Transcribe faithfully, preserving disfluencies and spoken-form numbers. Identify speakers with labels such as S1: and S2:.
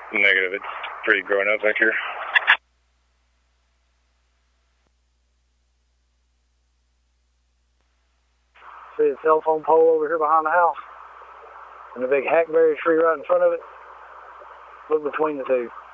S1: Negative. It's pretty grown up back here.
S2: See the cell phone pole over here behind the house? And the big hackberry tree right in front of it? Look between the two.